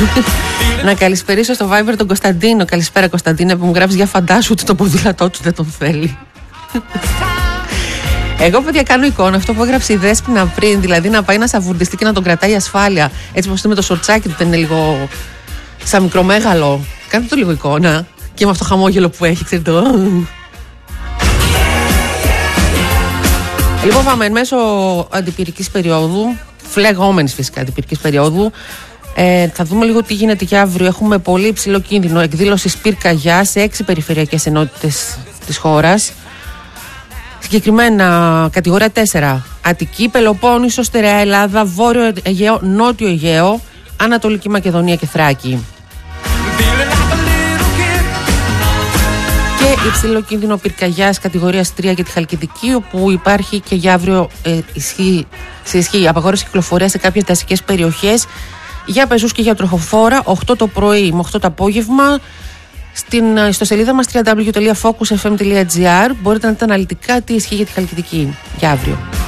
Να καλησπερίσω στο Viber τον Κωνσταντίνο. Καλησπέρα Κωνσταντίνε, που μου γράφει για φαντάσου ότι το ποδήλατό του δεν τον θέλει. Εγώ, παιδιά, κάνω εικόνα αυτό που έγραψε η Δέσποινα πριν. Δηλαδή να πάει να σαβουρντιστεί και να τον κρατάει ασφάλεια. Έτσι πως είναι με το σορτσάκι του, δεν είναι λίγο σαν μικρομέγαλο. Κάντε το λίγο εικόνα. Και με αυτό το χαμόγελο που έχει, ξέρετε. Λοιπόν, πάμε εν μέσω αντιπυρικής περίοδου, φλεγόμενης φυσικά αντιπυρικής περίοδου. Θα δούμε λίγο τι γίνεται για αύριο. Έχουμε πολύ υψηλό κίνδυνο εκδήλωσης πυρκαγιά σε 6 περιφερειακές ενότητες της χώρας. Συγκεκριμένα κατηγορία 4. Αττική, Πελοπόννησο, Στερεά Ελλάδα, Βόρειο Αιγαίο, Νότιο Αιγαίο, Ανατολική Μακεδονία και Θράκη. Και υψηλό κίνδυνο πυρκαγιάς κατηγορίας 3 για τη Χαλκιδική, όπου υπάρχει και για αύριο ισχύει απαγόρευση κυκλοφορίας σε κάποιες δασικές περιοχές για πεζούς και για τροχοφόρα, 8 το πρωί με 8 το απόγευμα. Στην ιστοσελίδα μας www.focusfm.gr μπορείτε να δείτε αναλυτικά τι ισχύει για τη Χαλκιδική για αύριο.